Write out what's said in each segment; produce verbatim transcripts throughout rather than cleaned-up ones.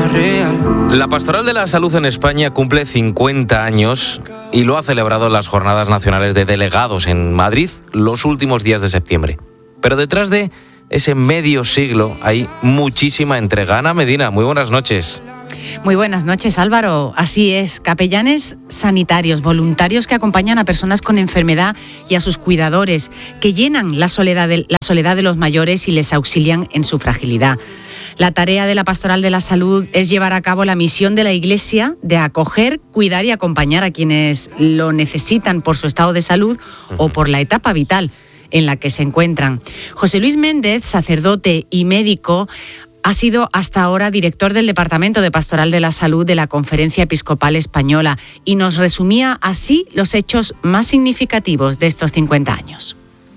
real. La Pastoral de la Salud en España cumple cincuenta años y lo ha celebrado en las Jornadas Nacionales de Delegados en Madrid los últimos días de septiembre. Pero detrás de ese medio siglo hay muchísima entrega. Ana Medina, muy buenas noches. Muy buenas noches, Álvaro. Así es, capellanes sanitarios, voluntarios que acompañan a personas con enfermedad y a sus cuidadores, que llenan la soledad de, la soledad de los mayores y les auxilian en su fragilidad. La tarea de la Pastoral de la Salud es llevar a cabo la misión de la Iglesia de acoger, cuidar y acompañar a quienes lo necesitan por su estado de salud uh-huh. o por la etapa vital en la que se encuentran. José Luis Méndez, sacerdote y médico, ha sido hasta ahora director del Departamento de Pastoral de la Salud de la Conferencia Episcopal Española y nos resumía así los hechos más significativos de estos cincuenta años.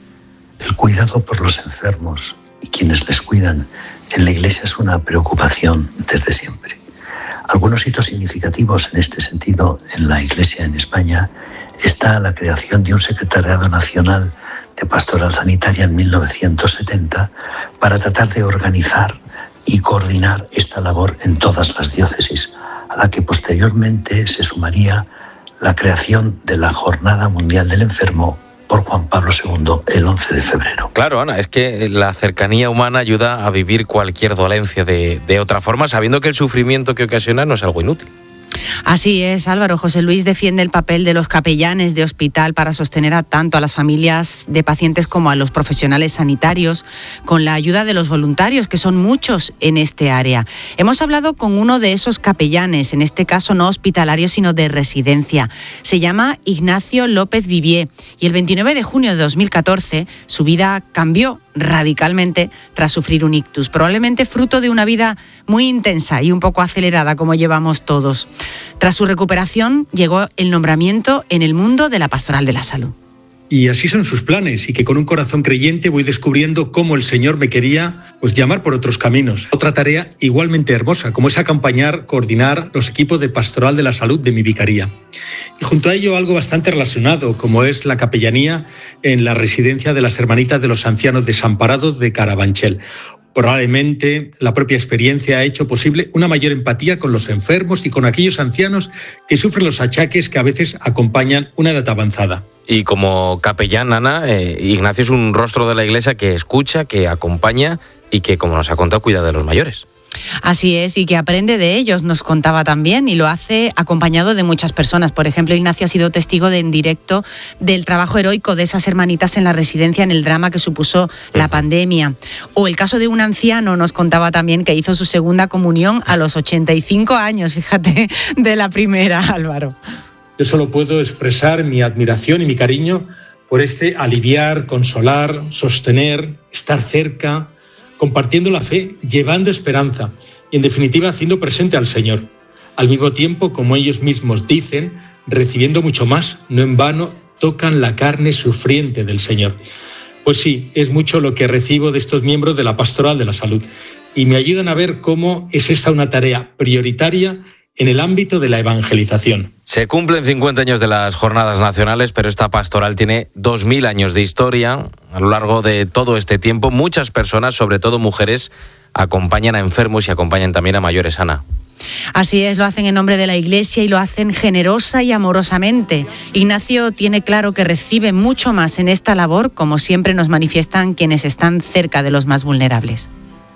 El cuidado por los enfermos y quienes les cuidan en la Iglesia es una preocupación desde siempre. Algunos hitos significativos en este sentido en la Iglesia en España está la creación de un Secretariado Nacional de Pastoral Sanitaria en mil novecientos setenta para tratar de organizar y coordinar esta labor en todas las diócesis, a la que posteriormente se sumaría la creación de la Jornada Mundial del Enfermo por Juan Pablo segundo el once de febrero. Claro, Ana, es que la cercanía humana ayuda a vivir cualquier dolencia de, de otra forma, sabiendo que el sufrimiento que ocasiona no es algo inútil. Así es, Álvaro. José Luis defiende el papel de los capellanes de hospital para sostener a tanto a las familias de pacientes como a los profesionales sanitarios, con la ayuda de los voluntarios, que son muchos en este área. Hemos hablado con uno de esos capellanes, en este caso no hospitalario, sino de residencia. Se llama Ignacio López Vivier y el veintinueve de junio de dos mil catorce su vida cambió radicalmente tras sufrir un ictus, probablemente fruto de una vida muy intensa y un poco acelerada como llevamos todos. Tras su recuperación llegó el nombramiento en el mundo de la Pastoral de la Salud. Y así son sus planes, y que con un corazón creyente voy descubriendo cómo el Señor me quería pues llamar por otros caminos. Otra tarea igualmente hermosa, como es acompañar, coordinar los equipos de Pastoral de la Salud de mi vicaría. Y junto a ello algo bastante relacionado, como es la capellanía en la residencia de las Hermanitas de los Ancianos Desamparados de Carabanchel. Probablemente la propia experiencia ha hecho posible una mayor empatía con los enfermos y con aquellos ancianos que sufren los achaques que a veces acompañan una edad avanzada. Y como capellán, Ana, eh, Ignacio es un rostro de la Iglesia que escucha, que acompaña y que, como nos ha contado, cuida de los mayores. Así es, y que aprende de ellos, nos contaba también, y lo hace acompañado de muchas personas. Por ejemplo, Ignacio ha sido testigo de, en directo del trabajo heroico de esas hermanitas en la residencia en el drama que supuso la pandemia. O el caso de un anciano, nos contaba también, que hizo su segunda comunión a los ochenta y cinco años, fíjate, de la primera, Álvaro. Yo solo puedo expresar mi admiración y mi cariño por este aliviar, consolar, sostener, estar cerca, compartiendo la fe, llevando esperanza y, en definitiva, haciendo presente al Señor. Al mismo tiempo, como ellos mismos dicen, recibiendo mucho más, no en vano, tocan la carne sufriente del Señor. Pues sí, es mucho lo que recibo de estos miembros de la Pastoral de la Salud y me ayudan a ver cómo es esta una tarea prioritaria en el ámbito de la evangelización. Se cumplen cincuenta años de las Jornadas Nacionales, pero esta pastoral tiene dos mil años de historia. A lo largo de todo este tiempo, muchas personas, sobre todo mujeres, acompañan a enfermos y acompañan también a mayores, Ana. Así es, lo hacen en nombre de la Iglesia y lo hacen generosa y amorosamente. Ignacio tiene claro que recibe mucho más en esta labor, como siempre nos manifiestan quienes están cerca de los más vulnerables.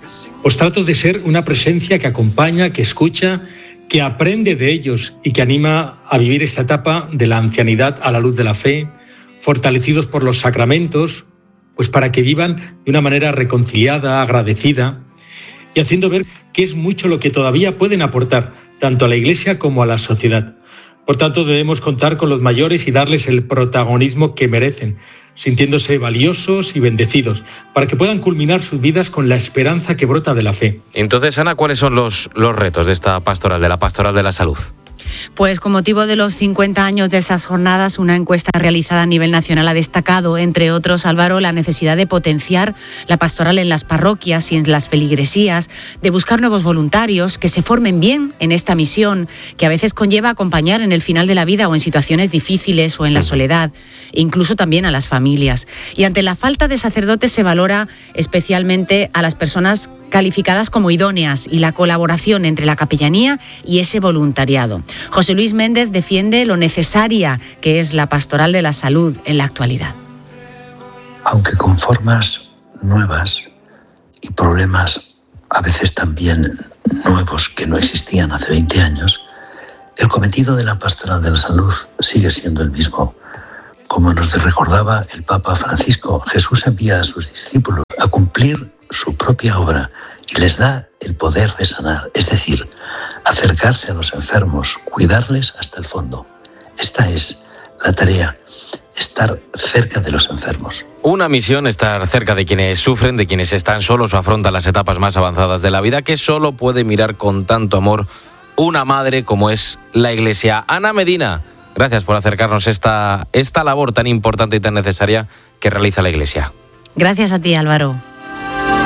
Os trato de ser una presencia que acompaña, que escucha, que aprende de ellos y que anima a vivir esta etapa de la ancianidad a la luz de la fe, fortalecidos por los sacramentos, pues para que vivan de una manera reconciliada, agradecida, y haciendo ver que es mucho lo que todavía pueden aportar, tanto a la Iglesia como a la sociedad. Por tanto, debemos contar con los mayores y darles el protagonismo que merecen, sintiéndose valiosos y bendecidos, para que puedan culminar sus vidas con la esperanza que brota de la fe. Entonces, Ana, ¿cuáles son los, los retos de esta pastoral, de la Pastoral de la Salud? Pues con motivo de los cincuenta años de esas jornadas, una encuesta realizada a nivel nacional ha destacado, entre otros, Álvaro, la necesidad de potenciar la pastoral en las parroquias y en las feligresías, de buscar nuevos voluntarios que se formen bien en esta misión, que a veces conlleva acompañar en el final de la vida o en situaciones difíciles o en la soledad, incluso también a las familias. Y ante la falta de sacerdotes se valora especialmente a las personas calificadas como idóneas, y la colaboración entre la capellanía y ese voluntariado. José Luis Méndez defiende lo necesaria que es la pastoral de la salud en la actualidad. Aunque con formas nuevas y problemas a veces también nuevos que no existían hace veinte años, el cometido de la pastoral de la salud sigue siendo el mismo. Como nos recordaba el Papa Francisco, Jesús envía a sus discípulos a cumplir su propia obra y les da el poder de sanar, es decir, acercarse a los enfermos, cuidarles hasta el fondo. Esta es la tarea, estar cerca de los enfermos. Una misión, estar cerca de quienes sufren, de quienes están solos o afrontan las etapas más avanzadas de la vida, que solo puede mirar con tanto amor una madre como es la Iglesia. Ana Medina, gracias por acercarnos esta, esta labor tan importante y tan necesaria que realiza la Iglesia. Gracias a ti, Álvaro.